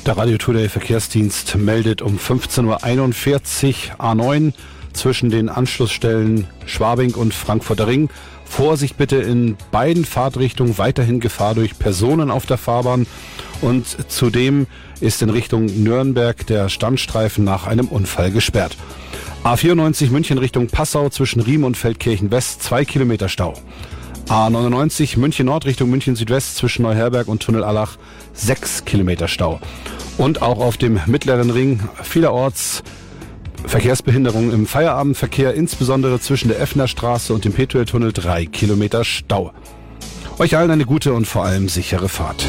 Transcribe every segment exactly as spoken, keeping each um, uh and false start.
Der Radio Today Verkehrsdienst meldet um fünfzehn Uhr einundvierzig A neun zwischen den Anschlussstellen Schwabing und Frankfurter Ring. Vorsicht bitte in beiden Fahrtrichtungen, weiterhin Gefahr durch Personen auf der Fahrbahn. Und zudem ist in Richtung Nürnberg der Standstreifen nach einem Unfall gesperrt. A vierundneunzig München Richtung Passau zwischen Riem und Feldkirchen West, zwei Kilometer Stau. A neunundneunzig München Nord Richtung München Südwest zwischen Neuherberg und Tunnel Allach, sechs Kilometer Stau. Und auch auf dem mittleren Ring vielerorts Verkehrsbehinderung im Feierabendverkehr, insbesondere zwischen der Effner Straße und dem Petueltunnel, drei Kilometer Stau. Euch allen eine gute und vor allem sichere Fahrt.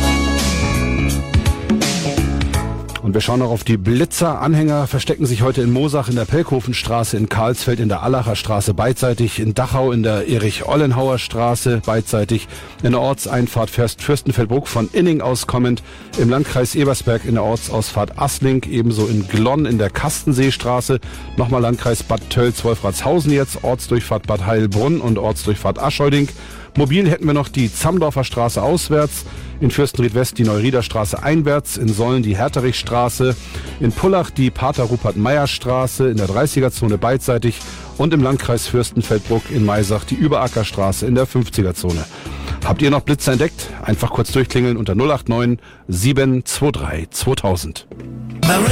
Und wir schauen noch auf die Blitzer. Anhänger verstecken sich heute in Moosach in der Pelkhofenstraße, in Karlsfeld in der Allacher Straße beidseitig, in Dachau in der Erich-Ollenhauer Straße beidseitig, in der Ortseinfahrt Fürstenfeldbruck von Inning aus kommend, im Landkreis Ebersberg in der Ortsausfahrt Assling, ebenso in Glonn in der Kastenseestraße, nochmal Landkreis Bad Tölz-Wolfratshausen jetzt, Ortsdurchfahrt Bad Heilbrunn und Ortsdurchfahrt Ascheuding. Mobil hätten wir noch die Zamdorfer Straße auswärts, in Fürstenried West die Neurieder Straße einwärts, in Solln die Herterichstraße, in Pullach die Pater-Rupert-Meyer-Straße, in der dreißiger-Zone beidseitig und im Landkreis Fürstenfeldbruck in Maisach die Überackerstraße in der fünfziger-Zone. Habt ihr noch Blitzer entdeckt? Einfach kurz durchklingeln unter null acht neun sieben zwei drei zweitausend.